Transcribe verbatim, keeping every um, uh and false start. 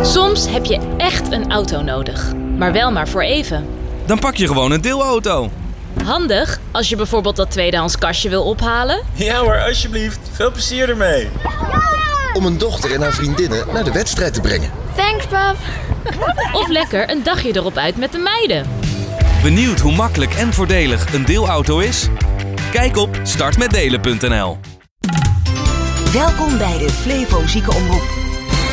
Soms heb je echt een auto nodig, maar wel maar voor even. Dan pak je gewoon een deelauto. Handig als je bijvoorbeeld dat tweedehands kastje wil ophalen. Ja hoor, alsjeblieft. Veel plezier ermee. Om een dochter en haar vriendinnen naar de wedstrijd te brengen. Thanks, pap. Of lekker een dagje erop uit met de meiden. Benieuwd hoe makkelijk en voordelig een deelauto is? Kijk op start met delen punt n l. Welkom bij de Flevo Ziekenomroep.